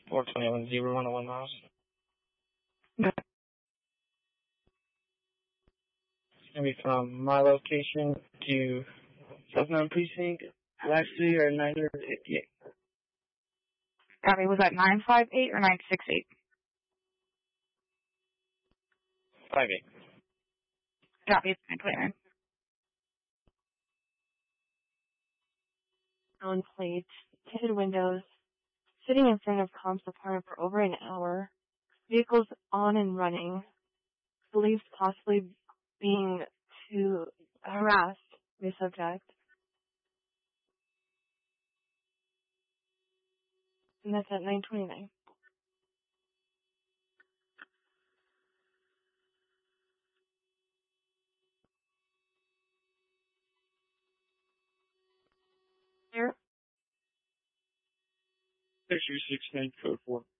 421-0101 miles. Okay. It's going to be from my location to South Mountain Precinct. Last three are 958. Copy. Was that 958 or 968? 58. Copy. It's 929. On plate, tinted windows, sitting in front of Comps apartment for over an hour, vehicles on and running, believed possibly being to harass the subject. And that's at 929. There. 6369 code 4.